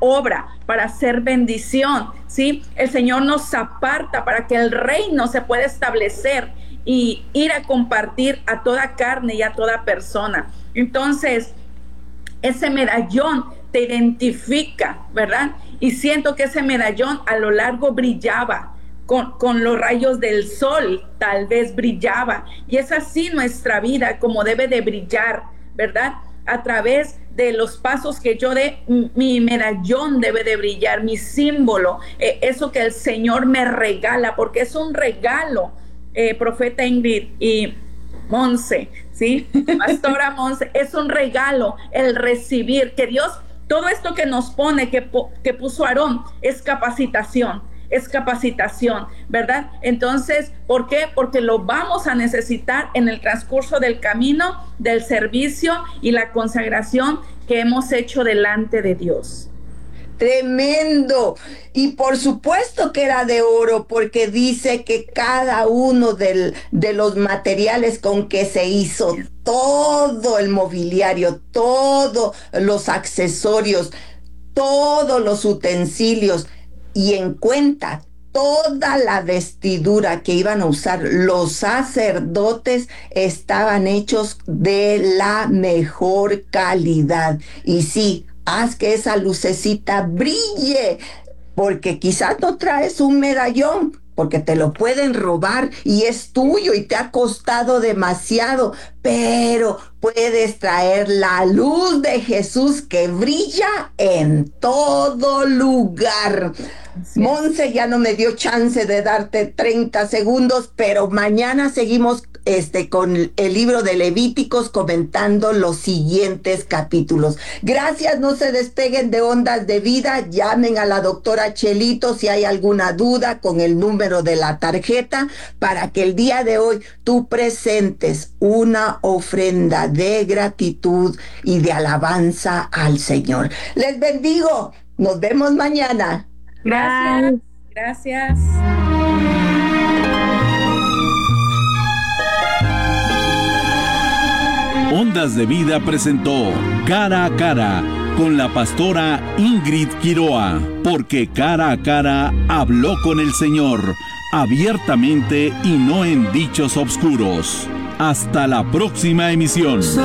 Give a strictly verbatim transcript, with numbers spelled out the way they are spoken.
obra, para hacer bendición, ¿sí? El Señor nos aparta para que el reino se pueda establecer y ir a compartir a toda carne y a toda persona. Entonces, ese medallón te identifica, ¿verdad? Y siento que ese medallón a lo largo brillaba, con, con los rayos del sol, tal vez brillaba. Y es así nuestra vida como debe de brillar, ¿verdad? A través de los pasos que yo dé, mi medallón debe de brillar, mi símbolo, eh, eso que el Señor me regala, porque es un regalo, eh, profeta Ingrid y Monse, ¿sí? Pastora Monse, es un regalo el recibir, que Dios, todo esto que nos pone, que, que puso Aarón, es capacitación, es capacitación, ¿verdad? Entonces, ¿por qué? Porque lo vamos a necesitar en el transcurso del camino, del servicio y la consagración que hemos hecho delante de Dios. Tremendo. Y por supuesto que era de oro, porque dice que cada uno del, de los materiales con que se hizo todo el mobiliario, todos los accesorios, todos los utensilios, y en cuenta toda la vestidura que iban a usar los sacerdotes estaban hechos de la mejor calidad. Y sí, haz que esa lucecita brille, porque quizás no traes un medallón, porque te lo pueden robar y es tuyo y te ha costado demasiado, pero puedes traer la luz de Jesús que brilla en todo lugar. Monse ya no me dio chance de darte treinta segundos, pero mañana seguimos este, con el libro de Levíticos comentando los siguientes capítulos. Gracias, no se despeguen de Ondas de Vida, llamen a la doctora Chelito si hay alguna duda con el número de la tarjeta para que el día de hoy tú presentes una ofrenda de gratitud y de alabanza al Señor. Les bendigo, nos vemos mañana. Gracias, gracias. Ondas de Vida presentó Cara a Cara con la pastora Ingrid Quiroa, porque cara a cara habló con el Señor, abiertamente y no en dichos obscuros. Hasta la próxima emisión.